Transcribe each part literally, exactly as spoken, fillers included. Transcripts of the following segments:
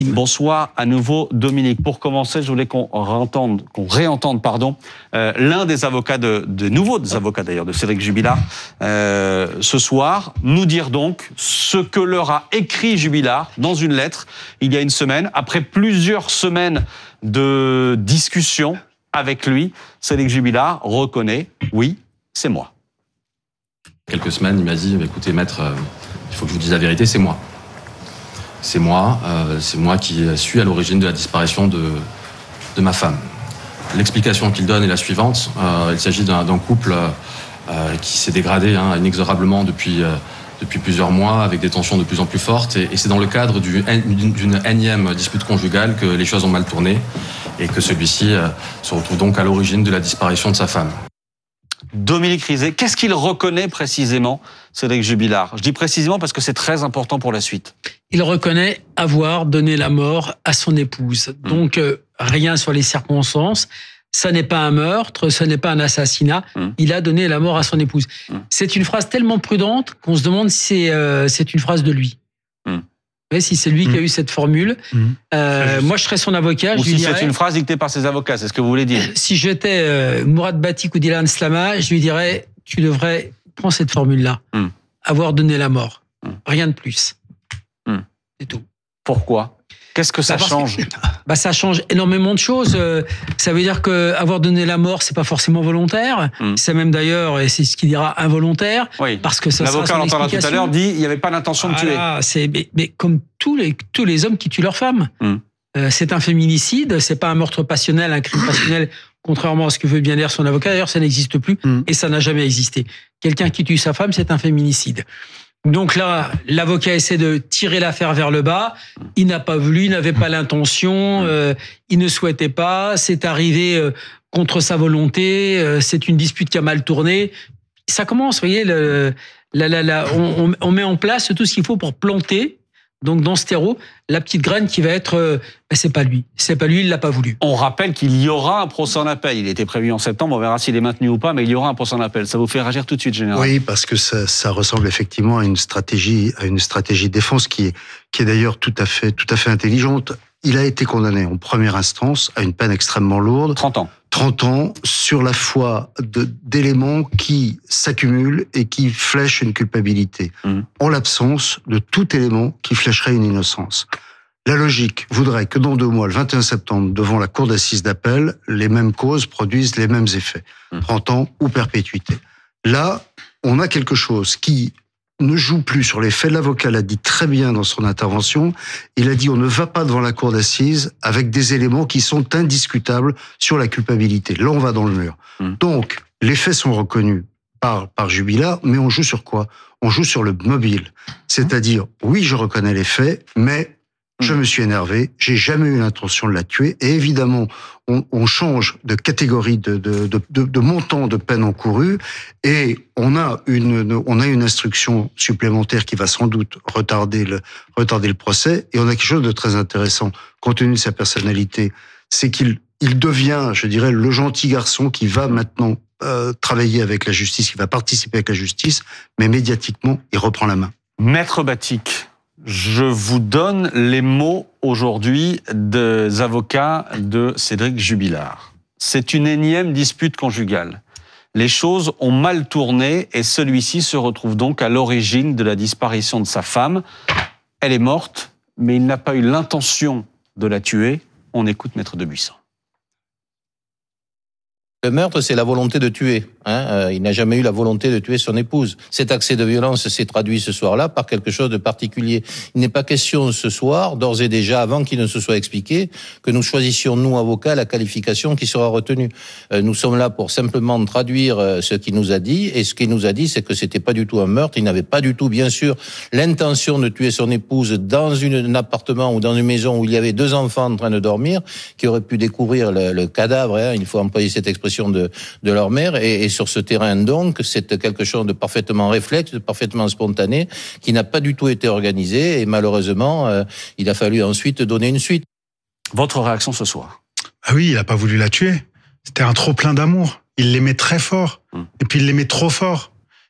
Bonsoir à nouveau Dominique. Pour commencer, je voulais qu'on réentende, qu'on réentende pardon, euh, l'un des avocats, de, de nouveaux des avocats d'ailleurs, de Cédric Jubilard, euh, ce soir, nous dire donc ce que leur a écrit Jubilard dans une lettre il y a une semaine. Après plusieurs semaines de discussion avec lui, Cédric Jubilard reconnaît, oui, c'est moi. Quelques semaines, il m'a dit, écoutez maître, euh, il faut que je vous dise la vérité, c'est moi. C'est moi, euh, c'est moi qui suis à l'origine de la disparition de, de ma femme. L'explication qu'il donne est la suivante. Euh, il s'agit d'un, d'un couple euh, qui s'est dégradé hein, inexorablement depuis, euh, depuis plusieurs mois, avec des tensions de plus en plus fortes. Et, et c'est dans le cadre du, d'une, d'une énième dispute conjugale que les choses ont mal tourné et que celui-ci euh, se retrouve donc à l'origine de la disparition de sa femme. Dominique Rizet, qu'est-ce qu'il reconnaît précisément, Cédric Jubilard? Je dis précisément parce que c'est très important pour la suite. Il reconnaît avoir donné la mort à son épouse. Mmh. Donc, euh, rien sur les circonstances. Ça n'est pas un meurtre, ce n'est pas un assassinat. Mmh. Il a donné la mort à son épouse. Mmh. C'est une phrase tellement prudente qu'on se demande si c'est, euh, c'est une phrase de lui. Mmh. Vous voyez, si c'est lui mmh. qui a eu cette formule. Mmh. Euh, moi, je serais son avocat. Ou je si lui c'est dirais, une phrase dictée par ses avocats, c'est ce que vous voulez dire? Si j'étais euh, Mourad Batik ou Dylan Slama, je lui dirais, tu devrais prendre cette formule-là. Mmh. Avoir donné la mort. Mmh. Rien de plus. Mmh. C'est tout. Pourquoi? Qu'est-ce que ça bah change? Que, bah ça change énormément de choses. Euh, ça veut dire que avoir donné la mort, c'est pas forcément volontaire. Mmh. C'est même d'ailleurs, et c'est ce qu'il dira, involontaire. Oui. Parce que ça l'avocat, on l'entendra tout à l'heure, dit il n'y avait pas l'intention de voilà, tuer. C'est mais, mais comme tous les tous les hommes qui tuent leur femme. Mmh. Euh, c'est un féminicide. C'est pas un meurtre passionnel, un crime passionnel. Contrairement à ce que veut bien dire son avocat, d'ailleurs, ça n'existe plus mmh. et ça n'a jamais existé. Quelqu'un qui tue sa femme, c'est un féminicide. Donc là, l'avocat essaie de tirer l'affaire vers le bas. Il n'a pas voulu, il n'avait pas l'intention, euh, il ne souhaitait pas. C'est arrivé euh, contre sa volonté. Euh, c'est une dispute qui a mal tourné. Ça commence, vous voyez, le, la, la, la, on, on met en place tout ce qu'il faut pour planter. Donc dans ce terreau, la petite graine qui va être, euh, ben c'est pas lui, c'est pas lui, il l'a pas voulu. On rappelle qu'il y aura un procès en appel. Il était prévu en septembre, on verra s'il est maintenu ou pas, mais il y aura un procès en appel. Ça vous fait réagir tout de suite, général? Oui, parce que ça, ça ressemble effectivement à une stratégie, à une stratégie de défense qui est, qui est d'ailleurs tout à fait, tout à fait intelligente. Il a été condamné en première instance à une peine extrêmement lourde. trente ans. trente ans sur la foi de, d'éléments qui s'accumulent et qui flèchent une culpabilité, mmh. en l'absence de tout élément qui flècherait une innocence. La logique voudrait que dans deux mois, le vingt et un septembre, devant la cour d'assises d'appel, les mêmes causes produisent les mêmes effets. Mmh. trente ans ou perpétuité. Là, on a quelque chose qui ne joue plus sur les faits. L'avocat l'a dit très bien dans son intervention. Il a dit on ne va pas devant la cour d'assises avec des éléments qui sont indiscutables sur la culpabilité. Là, on va dans le mur. Mmh. Donc, les faits sont reconnus par, par Jubilard, mais on joue sur quoi? On joue sur le mobile. C'est-à-dire, oui, je reconnais les faits, mais je me suis énervé, j'ai jamais eu l'intention de la tuer. Et évidemment, on, on change de catégorie de, de, de, de, de montant de peine encourue et on a une, on a une instruction supplémentaire qui va sans doute retarder le, retarder le procès. Et on a quelque chose de très intéressant, compte tenu de sa personnalité, c'est qu'il il devient, je dirais, le gentil garçon qui va maintenant euh, travailler avec la justice, qui va participer avec la justice, mais médiatiquement, il reprend la main. Maître Batik, je vous donne les mots aujourd'hui des avocats de Cédric Jubilard. C'est une énième dispute conjugale. Les choses ont mal tourné et celui-ci se retrouve donc à l'origine de la disparition de sa femme. Elle est morte, mais il n'a pas eu l'intention de la tuer. On écoute Maître Debuisson. Le meurtre, c'est la volonté de tuer. Hein euh, il n'a jamais eu la volonté de tuer son épouse. Cet accès de violence s'est traduit ce soir-là par quelque chose de particulier. Il n'est pas question ce soir, d'ores et déjà, avant qu'il ne se soit expliqué, que nous choisissions, nous, avocats, la qualification qui sera retenue. Euh, nous sommes là pour simplement traduire euh, ce qu'il nous a dit, et ce qu'il nous a dit, c'est que c'était pas du tout un meurtre. Il n'avait pas du tout, bien sûr, l'intention de tuer son épouse dans une, un appartement ou dans une maison où il y avait deux enfants en train de dormir, qui auraient pu découvrir le, le cadavre, hein, il faut employer cette expression de, de leur mère, et, et sur ce terrain, donc, c'est quelque chose de parfaitement réflexe, de parfaitement spontané, qui n'a pas du tout été organisé, et malheureusement, euh, il a fallu ensuite donner une suite. Votre réaction ce soir? Ah oui, il n'a pas voulu la tuer. C'était un trop plein d'amour. Il l'aimait très fort. Hum. Et puis il l'aimait trop fort.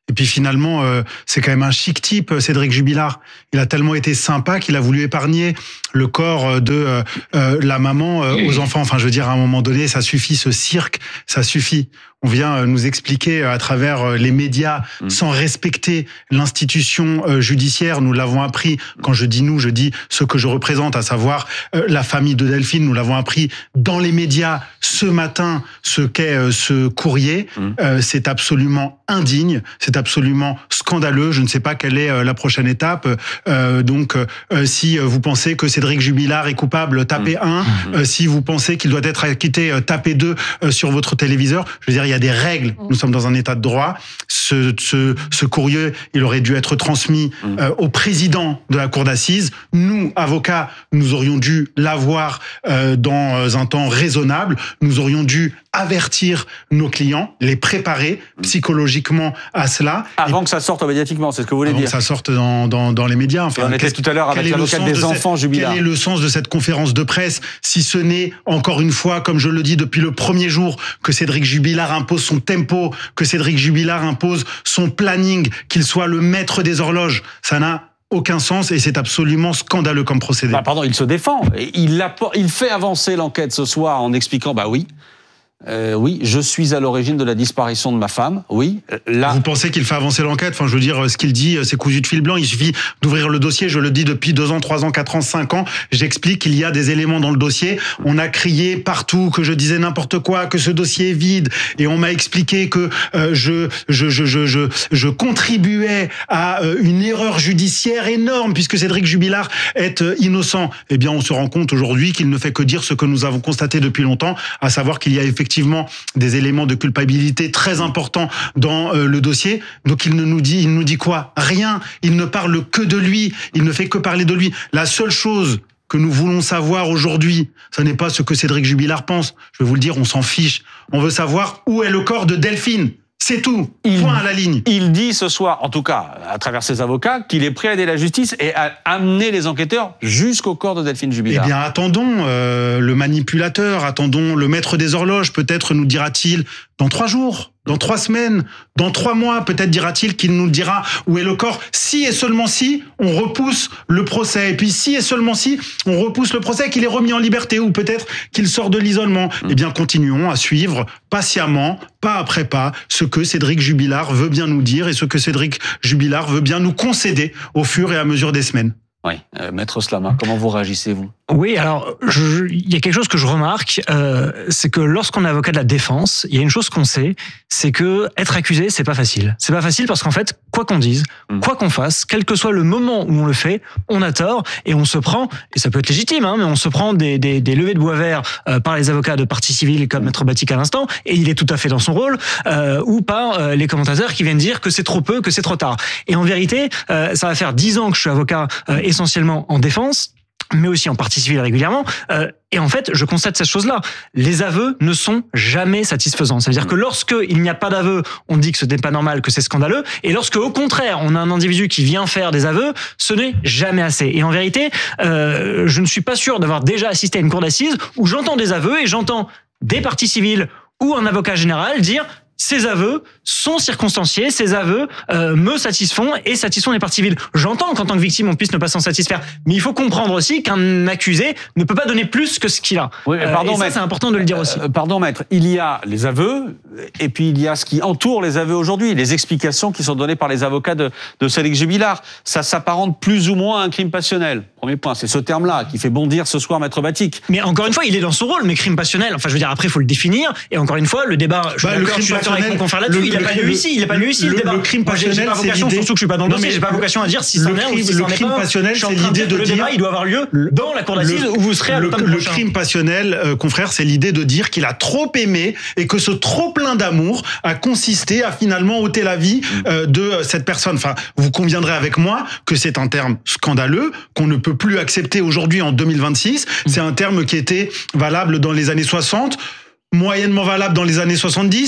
Et puis finalement, euh, c'est quand même un chic type, Cédric Jubilard. Il a tellement été sympa qu'il a voulu épargner le corps de euh, euh, la maman euh, aux enfants. Enfin, je veux dire, à un moment donné, ça suffit, ce cirque, ça suffit. On vient nous expliquer à travers les médias, mmh. sans respecter l'institution judiciaire. Nous l'avons appris, quand je dis nous, je dis ceux que je représente, à savoir la famille de Delphine. Nous l'avons appris dans les médias ce matin, ce qu'est ce courrier. Mmh. C'est absolument indigne, c'est absolument scandaleux. Je ne sais pas quelle est la prochaine étape. Donc, si vous pensez que Cédric Jubilard est coupable, tapez un. Mmh. Si vous pensez qu'il doit être acquitté, tapez deux sur votre téléviseur. Je veux dire, il y a des règles. Nous sommes dans un état de droit. Ce, ce, ce courrier, il aurait dû être transmis euh, au président de la cour d'assises. Nous, avocats, nous aurions dû l'avoir euh, dans un temps raisonnable. Nous aurions dû avertir nos clients, les préparer psychologiquement à cela. Avant Et, que ça sorte médiatiquement, c'est ce que vous voulez avant dire. Que ça sorte dans, dans, dans les médias. Enfin, on était tout à l'heure avec l'avocat des enfants, Jubilard. Quel est le sens de cette conférence de presse, si ce n'est, encore une fois, comme je le dis depuis le premier jour, que Cédric Jubilard impose son tempo, que Cédric Jubilard impose son planning, qu'il soit le maître des horloges. Ça n'a aucun sens et c'est absolument scandaleux comme procédé. Bah, pardon, il se défend. Il, il fait avancer l'enquête ce soir en expliquant, bah oui, Euh, oui, je suis à l'origine de la disparition de ma femme. Oui, là. Vous pensez qu'il fait avancer l'enquête? Enfin, je veux dire, ce qu'il dit, c'est cousu de fil blanc. Il suffit d'ouvrir le dossier. Je le dis depuis deux ans, trois ans, quatre ans, cinq ans. J'explique qu'il y a des éléments dans le dossier. On a crié partout que je disais n'importe quoi, que ce dossier est vide. Et on m'a expliqué que euh, je, je, je, je, je, je contribuais à euh, une erreur judiciaire énorme puisque Cédric Jubilard est euh, innocent. Eh bien, on se rend compte aujourd'hui qu'il ne fait que dire ce que nous avons constaté depuis longtemps, à savoir qu'il y a effectivement effectivement des éléments de culpabilité très importants dans euh, le dossier. Donc il ne nous dit, il nous dit quoi? Rien. Il ne parle que de lui. Il ne fait que parler de lui. La seule chose que nous voulons savoir aujourd'hui, ce n'est pas ce que Cédric Jubilard pense. Je vais vous le dire, on s'en fiche. On veut savoir où est le corps de Delphine. C'est tout. Il, Point à la ligne. Il dit ce soir, en tout cas, à travers ses avocats, qu'il est prêt à aider la justice et à amener les enquêteurs jusqu'au corps de Delphine Jubilard. Eh bien, attendons euh, le manipulateur, attendons le maître des horloges. Peut-être nous dira-t-il dans trois jours, dans trois semaines, dans trois mois, peut-être dira-t-il qu'il nous dira où est le corps. Si et seulement si on repousse le procès. Et puis si et seulement si on repousse le procès, qu'il est remis en liberté ou peut-être qu'il sort de l'isolement. Mmh. Eh bien, continuons à suivre patiemment, pas après pas, ce que Cédric Jubilard veut bien nous dire et ce que Cédric Jubilard veut bien nous concéder au fur et à mesure des semaines. Oui, euh, Maître Slama, comment vous réagissez-vous? Oui, alors, je, il y a quelque chose que je remarque, euh, c'est que lorsqu'on est avocat de la défense, il y a une chose qu'on sait, c'est que être accusé, c'est pas facile. C'est pas facile parce qu'en fait, quoi qu'on dise, mmh. quoi qu'on fasse, quel que soit le moment où on le fait, on a tort et on se prend, et ça peut être légitime, hein, mais on se prend des, des, des levées de bois vert euh, par les avocats de partie civile comme Maître Batik à l'instant, et il est tout à fait dans son rôle, euh, ou par euh, les commentateurs qui viennent dire que c'est trop peu, que c'est trop tard. Et en vérité, euh, ça va faire dix ans que je suis avocat euh, essentiellement en défense, mais aussi en partie civile régulièrement. Euh, et en fait, je constate cette chose-là. Les aveux ne sont jamais satisfaisants. Ça veut dire que lorsque il n'y a pas d'aveu, on dit que ce n'est pas normal, que c'est scandaleux. Et lorsque, au contraire, on a un individu qui vient faire des aveux, ce n'est jamais assez. Et en vérité, euh, je ne suis pas sûr d'avoir déjà assisté à une cour d'assises où j'entends des aveux et j'entends des parties civiles ou un avocat général dire ces aveux sont circonstanciés, ces aveux euh, me satisfont et satisfont les parties civiles. J'entends qu'en tant que victime, on puisse ne pas s'en satisfaire, mais il faut comprendre aussi qu'un accusé ne peut pas donner plus que ce qu'il a. Oui, mais pardon, euh, et ça, maître, c'est important de le dire aussi. Euh, pardon, maître, il y a les aveux, et puis il y a ce qui entoure les aveux aujourd'hui, les explications qui sont données par les avocats de, de Cédric Jubilard. Ça s'apparente plus ou moins à un crime passionnel. Premier point, c'est ce terme-là qui fait bondir ce soir Maître Batik. Mais encore une fois, il est dans son rôle, mais crime passionnel, enfin je veux dire, après il faut le définir, et encore une fois, le débat, je suis bah, d'accord, je suis d'accord avec mon confrère là-dessus, il n'a pas lieu ici, il n'a pas lieu ici le, le débat. Le crime passionnel, moi, j'ai, j'ai pas vocation, c'est l'idée... surtout que je suis pas dans le non, dossier, j'ai pas vocation à dire si c'en est ou si c'en est pas. Le crime passionnel, c'est l'idée de le dire... débat, il doit avoir lieu dans la cour d'assises où vous serez à l'automne prochain. Le crime passionnel, euh, confrère, c'est l'idée de dire qu'il a trop aimé et que ce trop plein d'amour a consisté à finalement ôter la vie euh, de cette personne. Enfin, vous conviendrez avec moi que c'est un terme scandaleux qu'on ne peut plus accepter aujourd'hui en deux mille vingt-six. C'est un terme qui était valable dans les années soixante, moyennement valable dans les années soixante-dix,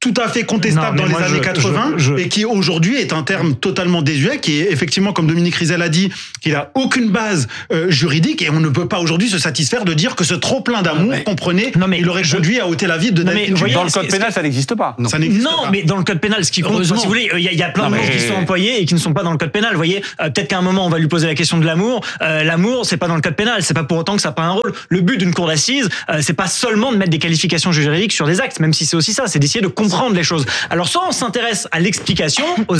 tout à fait contestable Non, dans les moi, années je- quatre-vingts je- je- et qui aujourd'hui est un terme totalement désuet, qui est effectivement, comme Dominique Rizet l'a dit, qu'il a aucune base euh, juridique et on ne peut pas aujourd'hui se satisfaire de dire que ce trop plein d'amour, mais- comprenez, Non, mais il aurait je- conduit à ôter la vie de Non, Delphine mais vous voyez, Jubilard. Dans le code est-ce- pénal, ça n'existe pas. Ça n'existe Non, pas. mais dans le code pénal, ce qui compte, Heureusement. si vous voulez, il y, a- il y a plein Non, de mots mais- qui sont employés et qui ne sont pas dans le code pénal. Vous voyez, euh, peut-être qu'à un moment on va lui poser la question de l'amour. Euh, l'amour, c'est pas dans le code pénal. C'est pas pour autant que ça n'a pas un rôle. Le but d'une cour d'assises, euh, c'est pas seulement de mettre des qualifications juridiques sur des actes, même si c'est aussi ça. C'est d'essayer de comprendre les choses. Alors soit on s'intéresse à l'explication, aux